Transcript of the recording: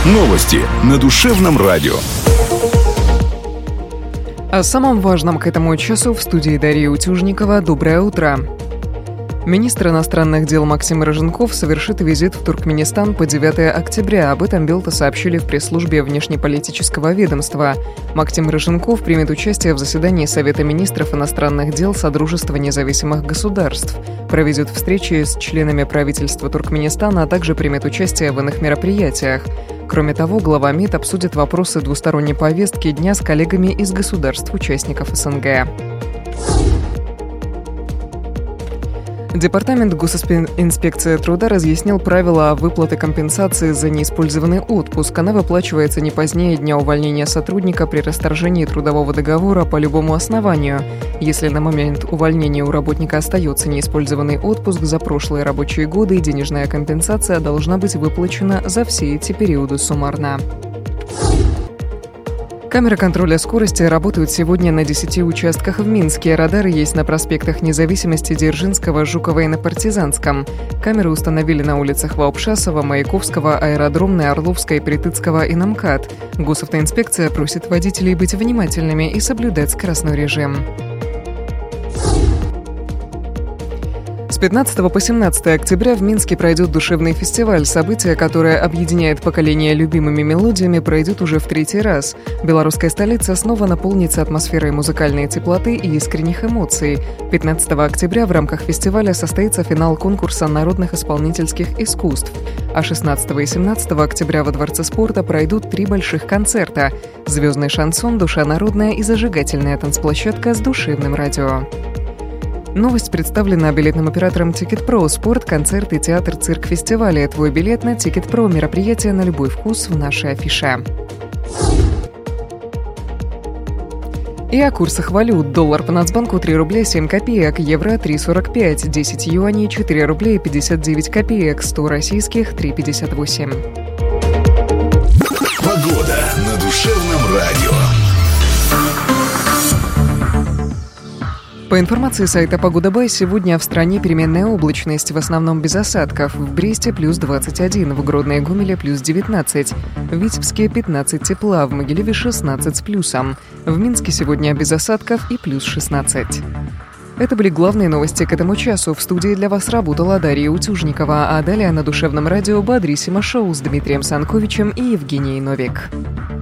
Новости на Душевном радио. О самом важном к этому часу в студии Дарья Утюжникова. Доброе утро. Министр иностранных дел Максим Рыженков совершит визит в Туркменистан по 9 октября. Об этом Белта сообщили в пресс-службе внешнеполитического ведомства. Максим Рыженков примет участие в заседании Совета министров иностранных дел Содружества независимых государств, проведет встречи с членами правительства Туркменистана, а также примет участие в иных мероприятиях. Кроме того, глава МИД обсудит вопросы двусторонней повестки дня с коллегами из государств-участников СНГ. Департамент Госинспекции труда разъяснил правила выплаты компенсации за неиспользованный отпуск. Она выплачивается не позднее дня увольнения сотрудника при расторжении трудового договора по любому основанию. Если на момент увольнения у работника остается неиспользованный отпуск за прошлые рабочие годы, денежная компенсация должна быть выплачена за все эти периоды суммарно. Камеры контроля скорости работают сегодня на 10 участках в Минске. Радары есть на проспектах Независимости, Дзержинского, Жукова и на Партизанском. Камеры установили на улицах Ваупшасова, Маяковского, Аэродромной, Орловской, Притыцкого и на МКАД. Госавтоинспекция просит водителей быть внимательными и соблюдать скоростной режим. С 15 по 17 октября в Минске пройдет душевный фестиваль. Событие, которое объединяет поколения любимыми мелодиями, пройдет уже в 3-й раз. Белорусская столица снова наполнится атмосферой музыкальной теплоты и искренних эмоций. 15 октября в рамках фестиваля состоится финал конкурса народных исполнительских искусств. А 16 и 17 октября во Дворце спорта пройдут 3 больших концерта: «Звездный шансон», «Душа народная» и зажигательная танцплощадка с душевным радио. Новость представлена билетным оператором Ticket.Pro. Спорт, концерты, театр, цирк, фестивали. Твой билет на Ticket.Pro. Мероприятие на любой вкус в нашей афише. И о курсах валют. Доллар по Нацбанку 3 рубля 7 копеек, евро 3,45, 10 юаней 4 рубля 59 копеек, 100 российских 3,58. Погода на Душевном радио. По информации сайта «Погода.бай», сегодня в стране переменная облачность, в основном без осадков. В Бресте плюс 21, в Гродно и Гомеле плюс 19, в Витебске 15 тепла, в Могилеве 16 с плюсом. В Минске сегодня без осадков и плюс 16. Это были главные новости к этому часу. В студии для вас работала Дарья Утюжникова, а далее на Душевном радио «Бодрисимо шоу» с Дмитрием Санковичем и Евгенией Новик.